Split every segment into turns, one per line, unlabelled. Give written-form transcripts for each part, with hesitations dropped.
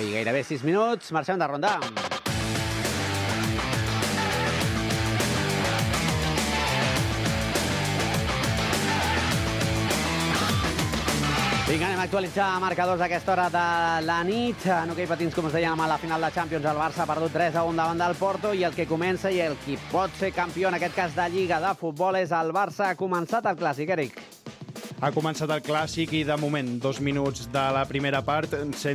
i gairebé 6 minuts. Marxem de ronda. Vinga, anem a actualitzar marcadors a aquesta hora de la nit. En hoquei patins, com us dèiem, a la final de Champions, el Barça ha perdut 3-1 davant del Porto i el que comença i el qui pot ser campió, en aquest cas de Lliga de Futbol, és el Barça. Ha començat el Clàssic, Eric.
Ha començat el Clàssic i, de moment, 2 minuts de la primera part,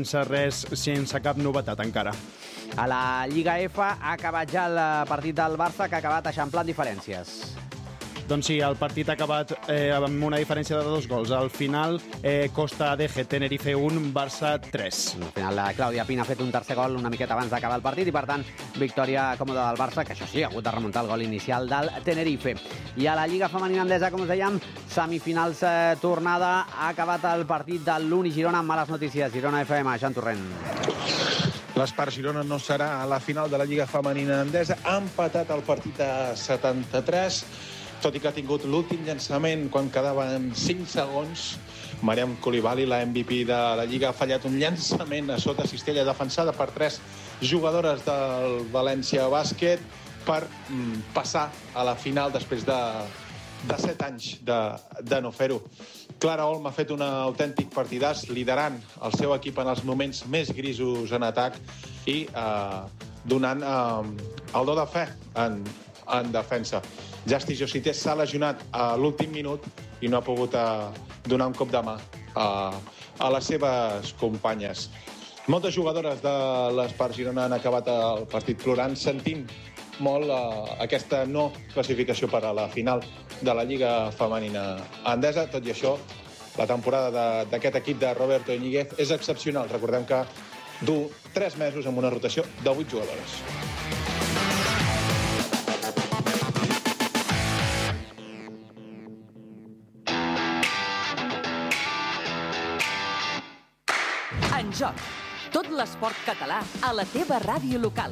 sense cap novetat encara.
A la Lliga F ha acabat ja el partit del Barça, que ha acabat eixamplant diferències.
Doncs sí, el partit ha acabat amb una diferència de 2 gols. Al final, Costa ADG, Tenerife 1, Barça 3.
Al final, la Clàudia Pina ha fet un tercer gol una miqueta abans d'acabar el partit i, per tant, victòria còmoda del Barça, que això sí, ha hagut de remuntar el gol inicial del Tenerife. I a la Lliga Femenina Endesa, com us dèiem, semifinals tornada. Ha acabat el partit de l'Uni Girona amb males notícies. Girona FM, Jean Torrent.
L'Espart Girona no serà a la final de la Lliga Femenina Endesa. Ha empatat el partit a 73, tot i que ha tingut l'últim llançament quan quedaven 5 segons. Mariam Coulibaly, la MVP de la Lliga, ha fallat un llançament a sota cistella defensada per 3 jugadores del València Bàsquet per passar a la final després de 7 anys de no fer-ho. Clara Olm ha fet un autèntic partidàs, liderant el seu equip en els moments més grisos en atac i donant el do de fe en defensa. Jasti Josité s'ha lesionat a l'últim minut i no ha pogut donar un cop de mà a les seves companyes. Moltes jugadores de l'Espart Girona han acabat el partit plorant, sentint molt aquesta no classificació per a la final de la Lliga Femenina Endesa. Tot i això, la temporada d'aquest equip de Roberto Íñiguez és excepcional. Recordem que du 3 mesos amb una rotació de 8 jugadores.
En joc, tot l'esport català a la teva ràdio local.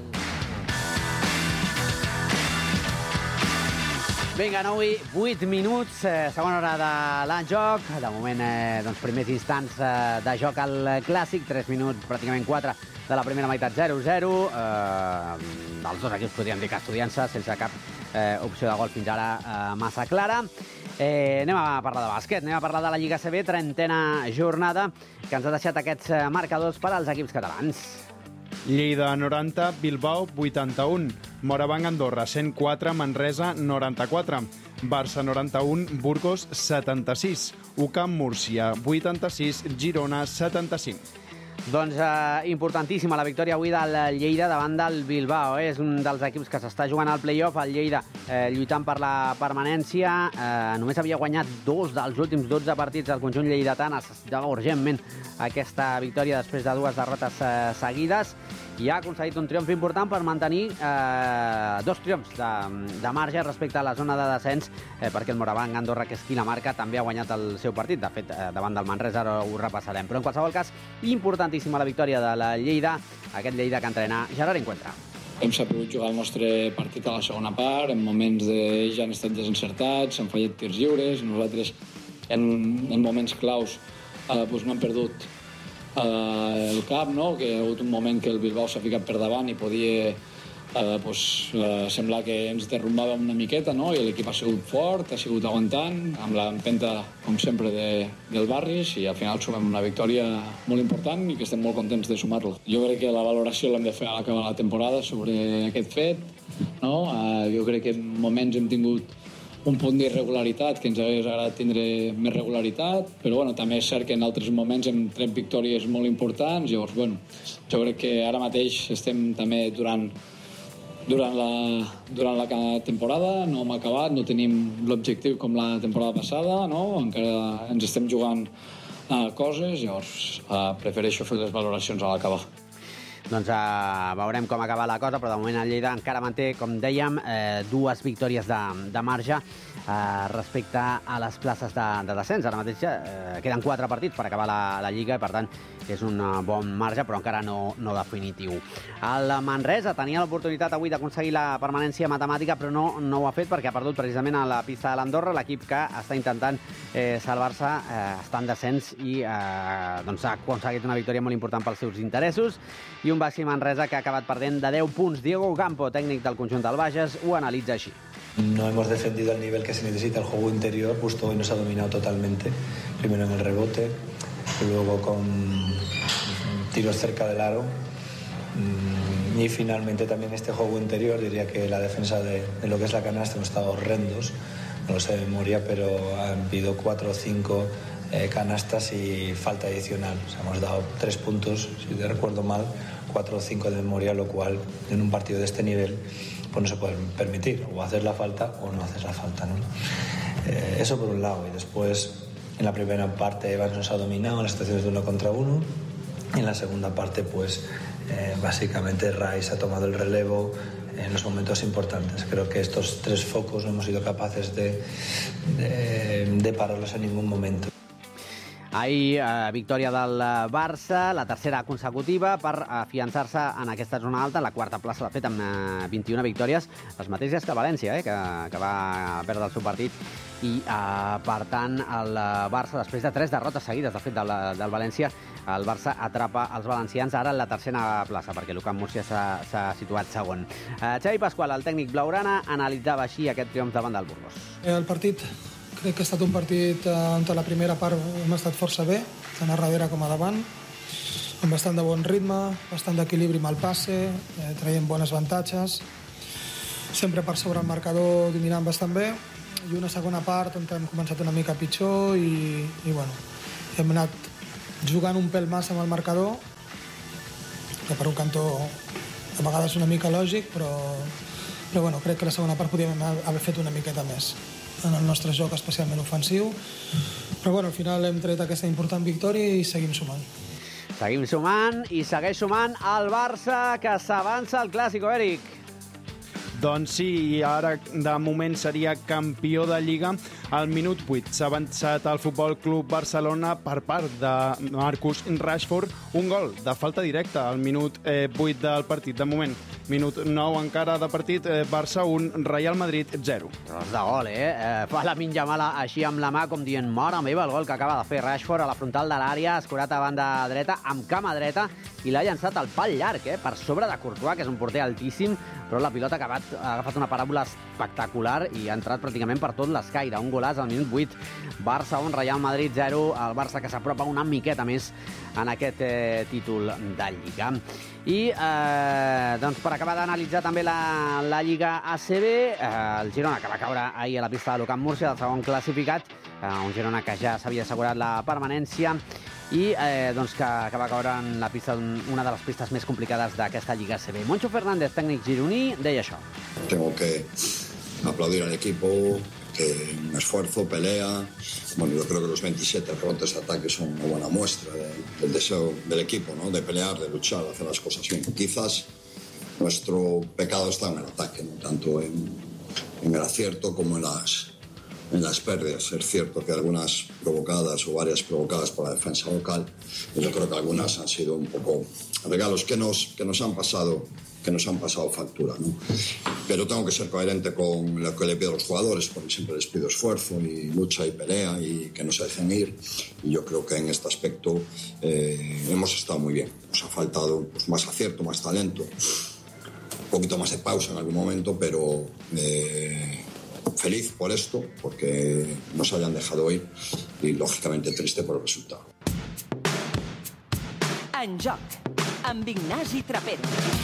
Vinga, 9 i 8 minuts, segona hora de l'enjoc. De moment, primers instants de joc al Clàssic, 3 minuts, pràcticament 4 de la primera meitat, 0-0. Els dos equips podríem dir que Estudiança, sense cap opció de gol fins ara massa clara. Anem a parlar de bàsquet, anem a parlar de la Lliga CB, 30a jornada, que ens ha deixat aquests marcadors per als equips catalans.
Lleida 90, Bilbao 81, Morabanc Andorra 104, Manresa 94, Barça 91, Burgos 76, UCAM Múrcia 86, Girona 75.
Doncs importantíssima la victòria avui del Lleida davant del Bilbao. És un dels equips que s'està jugant al play-off. El Lleida lluitant per la permanència. Només havia guanyat 2 dels últims 12 partits del conjunt lleidatà. Necessitava urgentment aquesta victòria després de 2 derrotes seguides. I ha aconseguit un triomf important per mantenir 2 triomfs de marge respecte a la zona de descens, perquè el Morabanc Andorra, que és qui la marca, també ha guanyat el seu partit. De fet, davant del Manresa, ara ho repassarem. Però en qualsevol cas, importantíssima la victòria de la Lleida, aquest Lleida que entrena Gerard Encuentra.
Hem sabut jugar el nostre partit a la segona part, en moments ja han estat desencertats, han fallat tirs lliures, nosaltres en moments claus no hem perdut el cap, no? Que hi ha hagut un moment que el Bilbao s'ha ficat per davant i podia semblar que ens derrumbàvem una miqueta, no? I l'equip ha sigut fort, ha sigut aguantant, amb l'empenta, com sempre, del Barris, i al final sumem una victòria molt important i que estem molt contents de sumar-la. Jo crec que la valoració l'hem de fer a l'acabar la temporada sobre aquest fet, no? Jo crec que en moments hem tingut un punt d'irregularitat, que ens hagués agradat tindre més regularitat, però també és cert que en altres moments hem tret victòries molt importants. Llavors, jo crec que ara mateix estem també durant la temporada, no hem acabat, no tenim l'objectiu com la temporada passada, no? Encara ens estem jugant coses, llavors prefereixo fer les valoracions a l'acabar.
Doncs veurem com acaba la cosa, però de moment el Lleida encara manté, com dèiem, 2 victòries de marge respecte a les places de descens. Ara mateix queden 4 partits per acabar la Lliga i, per tant, és un bon marge, però encara no definitiu. El Manresa tenia l'oportunitat avui d'aconseguir la permanència matemàtica, però no ho ha fet perquè ha perdut precisament a la pista de l'Andorra, l'equip que està intentant salvar-se, està en descens i ha aconseguit una victòria molt important pels seus interessos. I un Baxi Manresa que ha acabat perdent de 10 punts. Diego Campo, tècnic del conjunt del Bages, ho analitza així.
No hemos defendido al nivel que se necesita el juego interior, justo hoy nos ha dominado totalmente, primero en el rebote, luego con tiros cerca del aro y finalmente también este juego interior. Diría que la defensa de lo que es la canasta hemos estado horrendos, no lo sé de memoria, pero han habido 4 o 5 canastas y falta adicional. O sea, hemos dado 3 puntos, si te recuerdo mal, 4 o 5 de memoria, lo cual en un partido de este nivel pues no se puede permitir, o haces la falta o no haces la falta, ¿no? Eso por un lado, y después en la primera parte Evans nos ha dominado en las situaciones de 1 contra 1, y en la segunda parte pues básicamente Rice ha tomado el relevo en los momentos importantes. Creo que estos 3 focos no hemos sido capaces de pararlos en ningún momento.
Ahir, victòria del Barça, la tercera consecutiva per afiançar-se en aquesta zona alta. La quarta plaça l'ha fet amb 21 victòries, les mateixes que València, que va perdre el seu partit. I, per tant, el Barça, després de 3 derrotes seguides, de fet, del València, el Barça atrapa els valencians ara en la tercera plaça, perquè l'UCAM Múrcia s'ha situat segon. Xavi Pasqual, el tècnic blaugrana, analitzava així aquest triomf davant del Burgos.
El partit crec que ha estat un partit on la primera part hem estat força bé, tant a darrere com a davant, amb bastant de bon ritme, bastant d'equilibri amb el passe, traient bones avantatges, sempre per sobre el marcador dominant bastant bé, i una segona part on hem començat una mica pitjor i bueno, hem anat jugant un pèl massa amb el marcador, que per un cantó a vegades una mica lògic, però bueno, crec que la segona part podíem haver fet una miqueta més en el nostre joc, especialment ofensiu. Però bueno, al final hem tret aquesta important victòria i seguim sumant.
Seguim sumant i segueix sumant el Barça, que s'avança al Clàssico, Eric.
Doncs sí, i ara de moment seria campió de Lliga. Al minut 8 s'ha avançat al Futbol Club Barcelona per part de Marcus Rashford, un gol de falta directa al minut 8 del partit. De moment, minut 9 encara de partit, Barça 1, Real Madrid 0.
Tros de gol, Fa la Minjamala així amb la mà, com dient, mare meva, el gol que acaba de fer Rashford a la frontal de l'àrea, escurat a banda dreta, amb cama dreta, i l'ha llançat al pal llarg, per sobre de Courtois, que és un porter altíssim, però la pilota ha agafat una paràbola espectacular i ha entrat pràcticament per tot l'escaire. Un golaç al minut 8. Barça 1, Real Madrid 0. El Barça que s'apropa una miqueta més en aquest títol de Lliga. I doncs per acabar d'analitzar també la Lliga ACB, el Girona, que va caure ahir a la pista de l'UCAM Múrcia, el segon classificat, un Girona que ja s'havia assegurat la permanència i doncs que va caure en la pista, una de les pistes més complicades d'aquesta Lliga ACB. Moncho Fernández, tècnic gironí, deia això.
Tengo que aplaudir al equipo, que un esfuerzo, pelea. Bueno, yo creo que los 27 rebotes de ataque son una buena muestra del deseo del equipo, ¿no? De pelear, de luchar, de hacer las cosas bien. Quizás nuestro pecado está en el ataque, ¿no? Tanto en el acierto como en las pérdidas. Es cierto que algunas provocadas o varias provocadas por la defensa local, yo creo que algunas han sido un poco regalos que nos han pasado factura, ¿no? Pero tengo que ser coherente con lo que le pido a los jugadores, porque siempre les pido esfuerzo y lucha y pelea y que no se dejen ir, y yo creo que en este aspecto hemos estado muy bien. Nos ha faltado pues, más acierto, más talento, un poquito más de pausa en algún momento, pero feliz por esto, porque nos hayan dejado ir, y lógicamente triste por el resultado.
En joc, amb Ignasi Trapero.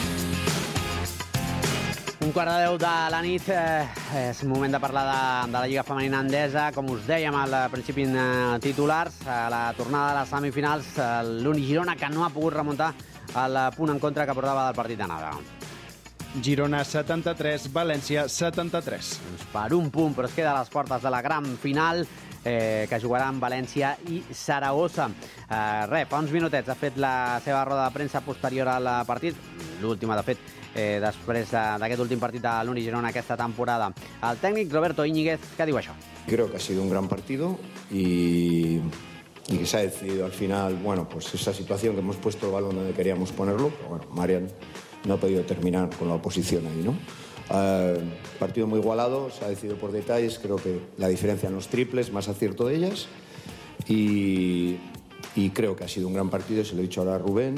1:15 de la nit, és moment de parlar de la Lliga Femenina Endesa. Com us dèiem al principi en titulars, a la tornada de les semifinals, l'únic Girona que no ha pogut remuntar el punt en contra que portava del partit d'anada.
Girona 73, València 73.
Doncs per un punt, però es queda a les portes de la gran final. que jugarà amb València i Saragossa. Fa uns minutets ha fet la seva roda de premsa posterior al partit, l'última, de fet, després d'aquest últim partit de l'Uni Girona aquesta temporada. El tècnic Roberto Íñiguez, què diu això?
Creo que ha sido un gran partido y que se ha decidido al final, bueno, pues esa situación que hemos puesto el balón donde queríamos ponerlo, pero bueno, Marian no ha podido terminar con la oposición ahí, ¿no? Partido muy igualado, se ha decidido por detalles, creo que la diferencia en los triples, más acierto de ellas, y creo que ha sido un gran partido, se lo he dicho ahora a Rubén,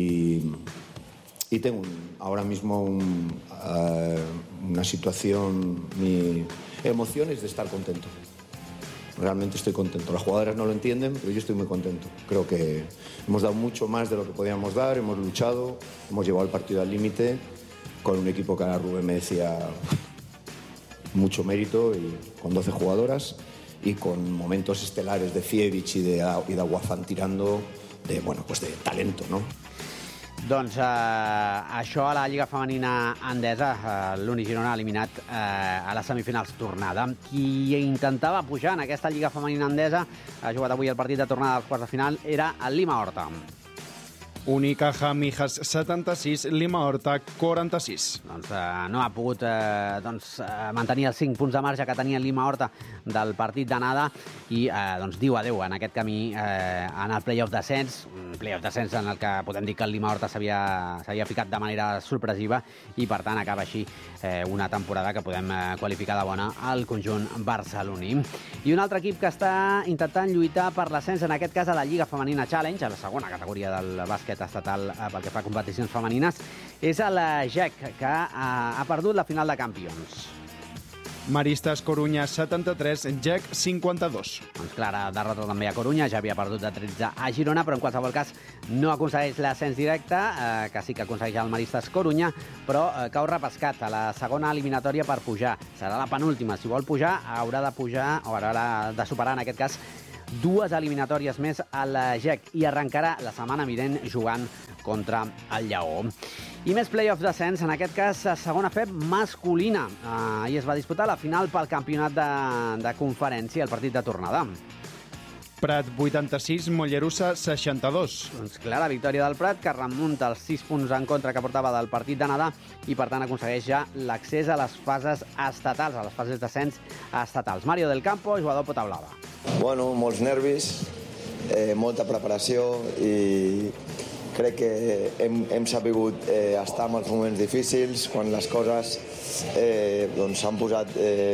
y tengo ahora mismo una situación, mi emoción es de estar contento. Realmente estoy contento. Las jugadoras no lo entienden, pero yo estoy muy contento. Creo que hemos dado mucho más de lo que podíamos dar, hemos luchado, hemos llevado el partido al límite con un equipo que ahora Rubén me decía mucho mérito, y con 12 jugadoras y con momentos estelares de Fievich y de Aguafan tirando de talento, ¿no?
Doncs això a la Lliga Femenina Endesa, l'Uni Girona ha eliminat a les semifinals tornada. Qui intentava pujar en aquesta Lliga Femenina Endesa, ha jugat avui el partit de tornada als quarts de final, era el Lima Horta.
Unicaja Mijas 76, Lima Horta 46.
Doncs no ha pogut mantenir els 5 punts de marge que tenia el Lima Horta del partit d'anada i diu adeu en aquest camí en el play-off descens, un play-off descens en el que podem dir que el Lima Horta s'havia ficat de manera sorpresiva i per tant acaba així una temporada que podem qualificar de bona al conjunt barceloní. I un altre equip que està intentant lluitar per l'ascens, en aquest cas a la Lliga Femenina Challenge, a la segona categoria del bàsquet estatal pel que fa a competicions femenines, és el GEC, que ha perdut la final de campions.
Maristes Corunya 73, GEC 52.
Doncs clara derrota també a Corunya, ja havia perdut de 13 a Girona, però en qualsevol cas no aconsegueix l'ascens directe, que sí que aconsegueix el Maristes Corunya, però cau repescat a la segona eliminatòria per pujar. Serà la penúltima. Si vol pujar, haurà de pujar, o haurà de superar, en aquest cas, 2 eliminatòries més al GEC i arrencarà la setmana vinent jugant contra el Lleó. I més play-offs d'ascens, en aquest cas segona FEB masculina. Ahir es va disputar la final pel campionat de conferència, el partit de tornada.
Prat 86, Mollerussa 62.
Doncs clara victòria del Prat, que remunta els 6 punts en contra que portava del partit d'anada i per tant aconsegueix ja l'accés a les fases estatals, a les fases d'ascens estatals. Mario del Campo, jugador pota blava.
Bueno, molts nervis, molta preparació i crec que hem sabut estar en els moments difícils, quan les coses s'han posat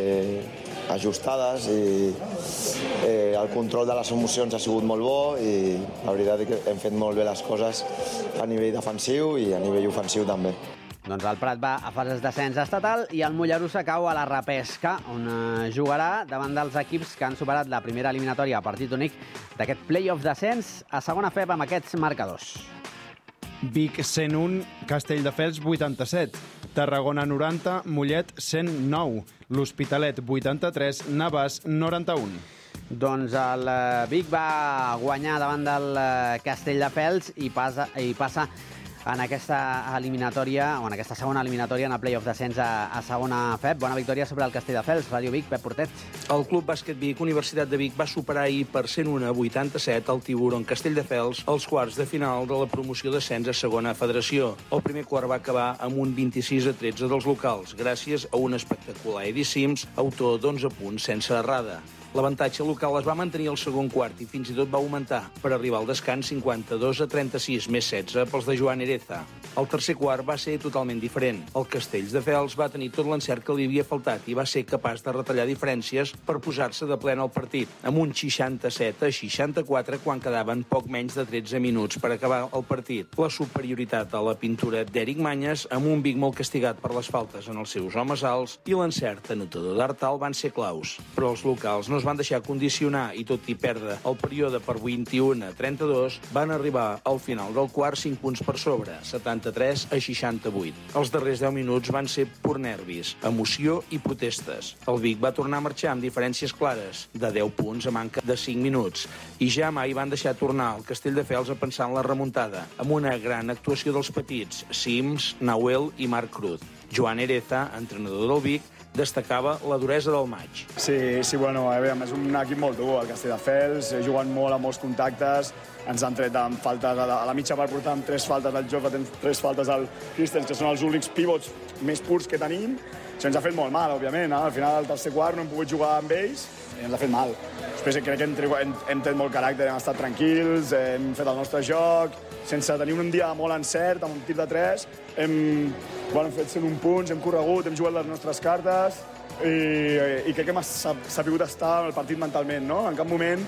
ajustades i el control de les emocions ha sigut molt bo i la veritat és que hem fet molt bé les coses a nivell defensiu i a nivell ofensiu també.
Doncs el Prat va a fases d'ascens estatal i el Mollerussa cau a la repesca, on jugarà davant dels equips que han superat la primera eliminatòria a partit únic d'aquest play-off d'ascens a segona FEB amb aquests marcadors.
Vic 101, Castelldefels 87, Tarragona 90, Mollet 109, l'Hospitalet 83, Navàs 91.
Doncs el Vic va guanyar davant del Castelldefels i passa en aquesta eliminatòria, o en aquesta segona eliminatòria, en el play-off d'ascens a segona FEB. Bona victòria sobre el Castelldefels. Ràdio Vic, Pep Portet.
El Club Bàsquet Vic, Universitat de Vic, va superar ahir per 101-87 el Tiburon Castelldefels als quarts de final de la promoció d'ascens a segona federació. El primer quart va acabar amb un 26-13 dels locals, gràcies a un espectacular Eddie Sims, autor d'11 punts sense errada. L'avantatge local es va mantenir al segon quart i fins i tot va augmentar per arribar al descans 52-36, més 16 pels de Joan Ereza. El tercer quart va ser totalment diferent. El Castelldefels va tenir tot l'encert que li havia faltat i va ser capaç de retallar diferències per posar-se de plena al partit, amb un 67-64 quan quedaven poc menys de 13 minuts per acabar el partit. La superioritat a la pintura d'Eric Manyes, amb un Vic molt castigat per les faltes en els seus homes alts, i l'encert anotador d'Artal van ser claus. Però els locals no es van deixar condicionar i tot i perdre el període per 21-32 van arribar al final del quart 5 punts per sobre, 73-68. Els darrers 10 minuts van ser pur nervis, emoció i protestes. El Vic va tornar a marxar amb diferències clares, de 10 punts a manca de 5 minuts, i ja mai van deixar tornar el Castelldefels a pensar en la remuntada, amb una gran actuació dels petits, Sims, Nahuel i Marc Cruz. Joan Ereza, entrenador del Vic, destacava la duresa del maig.
Sí, bueno, a veure, és un equip molt dur, el Castelldefels, juguen molt a molts contactes, ens han tret amb faltes, a la mitja part portàvem 3 faltes al Jofre, 3 faltes al Christens, que són els únics pivots més purs que tenim. Això ens ha fet molt mal, òbviament. Al final, al tercer quart, no hem pogut jugar amb ells i ens ha fet mal. Després crec que hem tret molt caràcter, hem estat tranquils, hem fet el nostre joc, sense tenir un dia molt encert, amb un tir de 3, hem fet 101 punts, hem corregut, hem jugat les nostres cartes i crec que hem sabut estar al partit mentalment, no? En cap moment,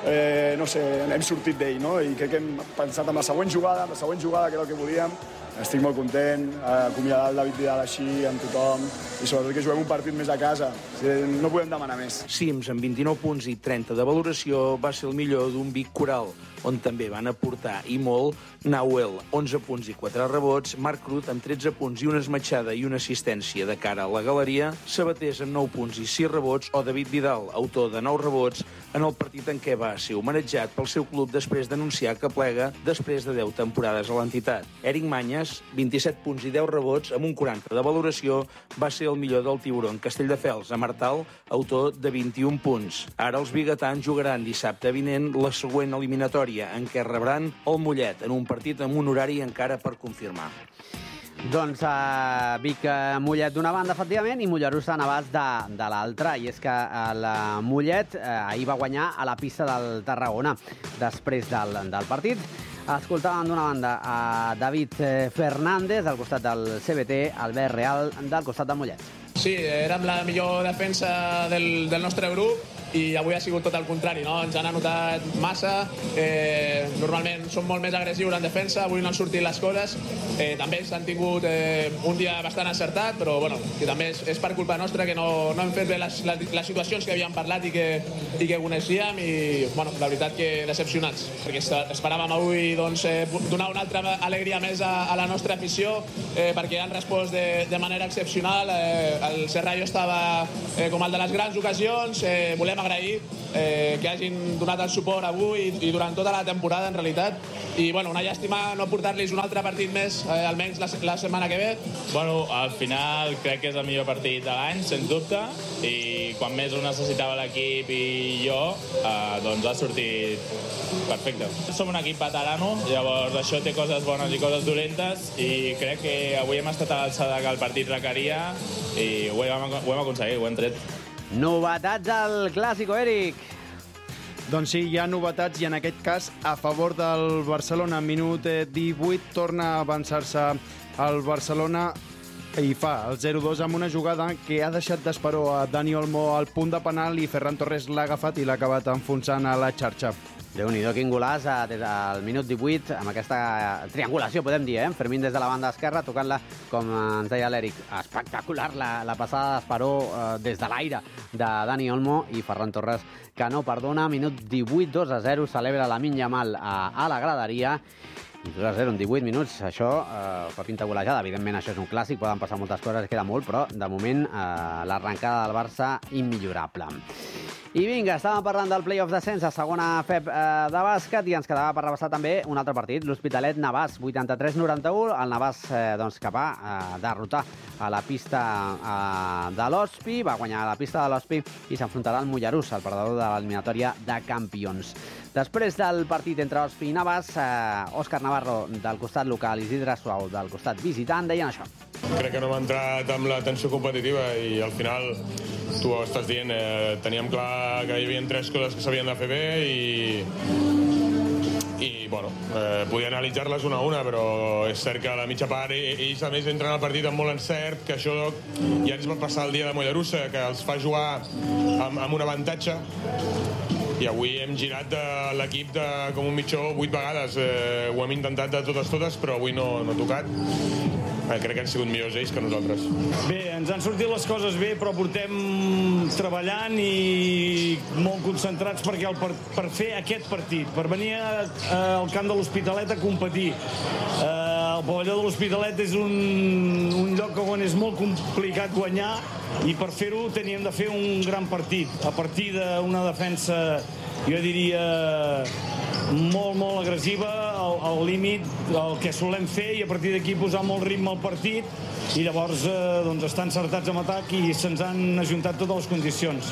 no sé, hem sortit d'ell, no? I crec que hem pensat en la següent jugada, que era el que volíem. Estic molt content, acomiadar el David Vidal així, amb tothom, i sobretot que juguem un partit més a casa. No podem demanar més.
Sims, amb 29 punts i 30 de valoració, va ser el millor d'un Vic Coral, on també van aportar i molt Nahuel, 11 punts i 4 rebots, Marc Crut, amb 13 punts i una esmatxada i una assistència de cara a la galeria, Sabatés, amb 9 punts i 6 rebots, o David Vidal, autor de 9 rebots, en el partit en què va ser homenatjat pel seu club després d'anunciar que plega després de 10 temporades a l'entitat. Eric Manyes, 27 punts i 10 rebots, amb un 40 de valoració, va ser el millor del Tiburon Castelldefels, a Martal, autor de 21 punts. Ara els biguetans jugaran dissabte vinent la següent eliminatòria, en què rebran el Mollet, en un partit amb un horari encara per confirmar.
Doncs Vic Mollet d'una banda, efectivament, i Mollerussa Navàs de l'altra. I és que el Mollet ahir va guanyar a la pista del Tarragona després del partit. Escoltàvem d'una banda a David Fernández, al costat del CBT, Albert Real, del costat del Mollet.
Sí, érem la millor defensa del nostre grup i avui ha sigut tot el contrari, no? Ens han anotat massa, normalment som molt més agressius en defensa, avui no han sortit les coses, també s'han tingut un dia bastant encertat, però bueno, que també és per culpa nostra que no hem fet bé les situacions que havíem parlat i que coneixíem i bueno, la veritat que decepcionats, perquè esperàvem avui doncs, donar una altra alegria més a la nostra afició, perquè han respost de manera excepcional, el Serrallo estava com el de les grans ocasions, volem agrair que hagin donat el suport avui i durant tota la temporada, en realitat. I, bueno, una llàstima no portar-los un altre partit més, almenys la setmana que ve.
Bueno, al final crec que és el millor partit de l'any, sens dubte, i quan més ho necessitava l'equip i jo, doncs ha sortit perfecte. Som un equip veterano, llavors això té coses bones i coses dolentes, i crec que avui hem estat a l'alçada que el partit requeria i ho hem aconseguit, ho hem tret.
Novetats al Clàssico, Eric.
Doncs sí, hi ha novetats i en aquest cas a favor del Barcelona. Minut 18 torna a avançar-se el Barcelona i fa el 0-2 amb una jugada que ha deixat d'esperó a Dani Olmo al punt de penal i Ferran Torres l'ha agafat i l'ha acabat enfonsant a la xarxa.
Déu-n'hi-do, quin golaç des del minut 18, amb aquesta triangulació, podem dir, Fermín des de la banda esquerra, tocant-la, com ens deia l'Eric, espectacular la passada d'Esperó des de l'aire de Dani Olmo i Ferran Torres, que no perdona, minut 18, 2-0, celebra Lamine Yamal a la graderia, i 2-0 en 18 minuts, això fa pinta golejada. Evidentment, això és un clàssic, poden passar moltes coses, queda molt, però de moment l'arrencada del Barça immillorable. I vinga, estàvem parlant del play-off d'ascens a segona FEP de bàsquet i ens quedava per repassar també un altre partit, l'Hospitalet-Navàs, 83-91. El Navàs que va derrotar a la pista de l'Hospi, va guanyar a la pista de l'Hospi i s'enfrontarà al Mollerussa, el perdedor de l'eliminatòria de campions. Després del partit entre Hospi i Navàs, Òscar Navarro del costat local, Isidre Suau del costat visitant, deien això.
Crec que no hem entrat amb la tensió competitiva i al final, tu ho estàs dient, teníem clar que hi havia 3 coses que s'havien de fer bé i bueno, podia analitzar-les una a una, però és cert que a la mitja part ells a més entren al partit amb molt encert, que això ja ens va passar el dia de Mollerussa, que els fa jugar amb un avantatge, i avui hem girat l'equip com un mitjó 8 vegades. Ho hem intentat de totes, però avui no ha tocat. Crec que han sigut millors ells que nosaltres.
Bé, ens han sortit les coses bé, però portem treballant i molt concentrats per fer aquest partit, per venir al camp de l'Hospitalet a competir. El pavelló de l'Hospitalet és un lloc on és molt complicat guanyar i per fer-ho teníem de fer un gran partit, a partir d'una defensa, jo diria, molt agressiva, al límit, el que solem fer, i a partir d'aquí posar molt ritme al partit, i llavors estar encertats en atac i se'ns han ajuntat totes les condicions.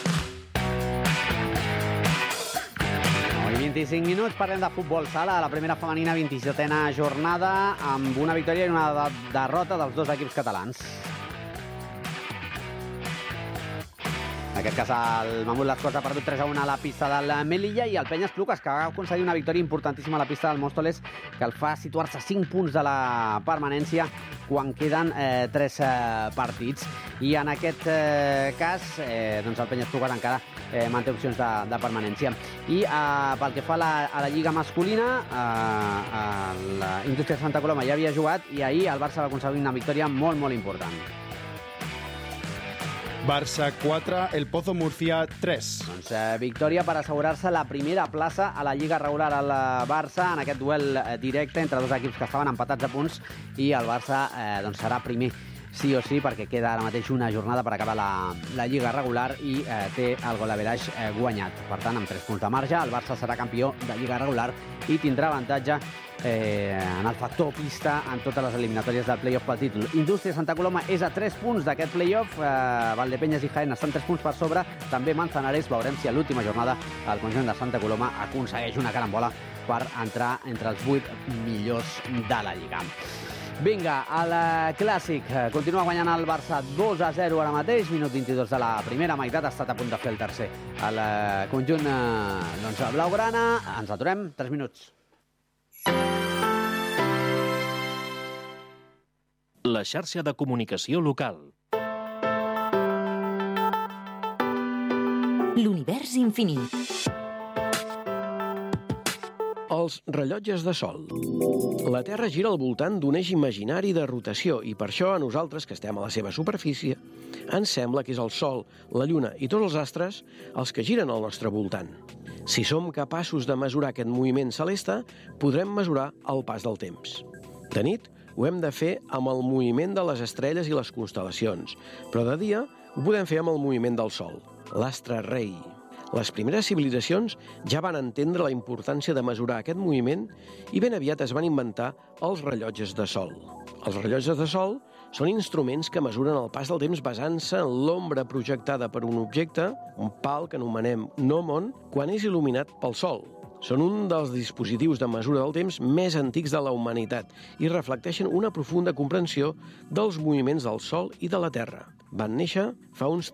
25 minuts, parlem de futbol sala, la primera femenina 27a jornada, amb una victòria i una derrota dels dos equips catalans. En aquest cas, el Mamut l'Escorça ha perdut 3-1 a la pista del Melilla i el Penyes-Clucas, que va aconseguir una victòria importantíssima a la pista del Móstoles, que el fa situar-se a 5 punts de la permanència quan queden 3 partits. I en aquest cas, el Penyes-Clucas encara manté opcions de permanència. I pel que fa a la Lliga masculina, la Indústria Santa Coloma ja havia jugat i ahir el Barça va aconseguir una victòria molt important.
Barça 4, el Pozo Murcia 3.
Doncs victòria per assegurar-se la primera plaça a la Lliga regular al Barça en aquest duel directe entre dos equips que estaven empatats a punts, i el Barça serà primer sí o sí, perquè queda ara mateix una jornada per acabar la Lliga regular i té el gol average guanyat. Per tant, amb 3 punts de marge, el Barça serà campió de Lliga regular i tindrà avantatge en el factor pista en totes les eliminatòries del play-off pel títol. Indústria Santa Coloma és a 3 punts d'aquest play-off, Valdepeñas i Jaén estan 3 punts per sobre, també Manzanares. Veurem si a l'última jornada el conjunt de Santa Coloma aconsegueix una carambola per entrar entre els 8 millors de la Lliga. Vinga, el clàssic. Continua guanyant el Barça 2-0 ara mateix, minut 22 de la primera meitat, ha estat a punt de fer el tercer. El conjunt blaugrana, ens aturem, 3 minuts.
La xarxa de comunicació local.
L'univers infinit.
Els rellotges de sol. La Terra gira al voltant d'un eix imaginari de rotació i per això a nosaltres, que estem a la seva superfície, ens sembla que és el Sol, la Lluna i tots els astres els que giren al nostre voltant. Si som capaços de mesurar aquest moviment celeste, podrem mesurar el pas del temps. De nit ho hem de fer amb el moviment de les estrelles i les constel·lacions, però de dia ho podem fer amb el moviment del Sol, l'astre rei. Les primeres civilitzacions ja van entendre la importància de mesurar aquest moviment i ben aviat es van inventar els rellotges de sol. Els rellotges de sol són instruments que mesuren el pas del temps basant-se en l'ombra projectada per un objecte, un pal que anomenem gnomon, quan és il·luminat pel sol. Són un dels dispositius de mesura del temps més antics de la humanitat i reflecteixen una profunda comprensió dels moviments del Sol i de la Terra. Van néixer fa uns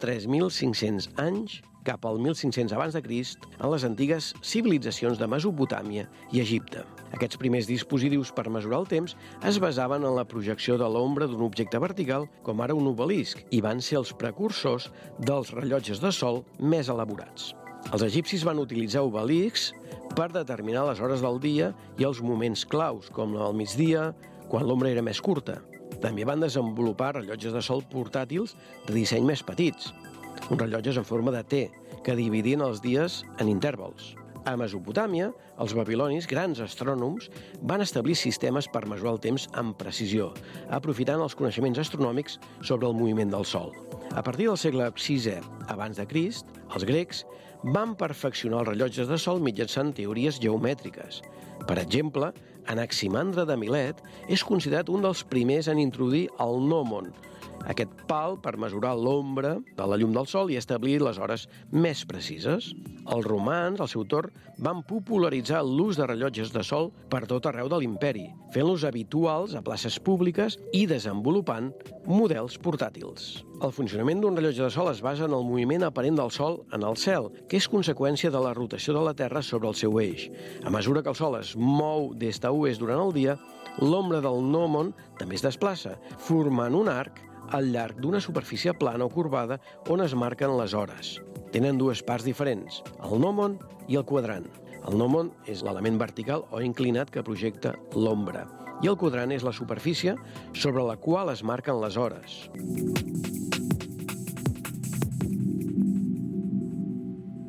3.500 anys, cap al 1500 abans de Crist, en les antigues civilitzacions de Mesopotàmia i Egipte. Aquests primers dispositius per mesurar el temps es basaven en la projecció de l'ombra d'un objecte vertical, com ara un obelisc, i van ser els precursors dels rellotges de sol més elaborats. Els egipcis van utilitzar obeliscs per determinar les hores del dia i els moments claus, com al migdia, quan l'ombra era més curta. També van desenvolupar rellotges de sol portàtils de disseny més petits, uns rellotges en forma de T, que dividien els dies en intervals. A Mesopotàmia, els babilonis, grans astrònoms, van establir sistemes per mesurar el temps amb precisió, aprofitant els coneixements astronòmics sobre el moviment del Sol. A partir del segle VI abans de Crist, els grecs van perfeccionar els rellotges de sol mitjançant teories geomètriques. Per exemple, Anaximandre de Milet és considerat un dels primers en introduir el gnomon, aquest pal per mesurar l'ombra de la llum del sol i establir les hores més precises. Els romans, al seu torn, van popularitzar l'ús de rellotges de sol per tot arreu de l'imperi, fent-los habituals a places públiques i desenvolupant models portàtils. El funcionament d'un rellotge de sol es basa en el moviment aparent del sol en el cel, que és conseqüència de la rotació de la Terra sobre el seu eix. A mesura que el sol es mou d'est a oest durant el dia, l'ombra del gnomon també es desplaça, formant un arc al llarg d'una superfície plana o corbada on es marquen les hores. Tenen dues parts diferents, el gnomon i el quadrant. El gnomon és l'element vertical o inclinat que projecta l'ombra, i el quadrant és la superfície sobre la qual es marquen les hores.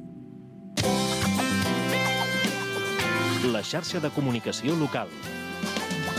La xarxa de comunicació local.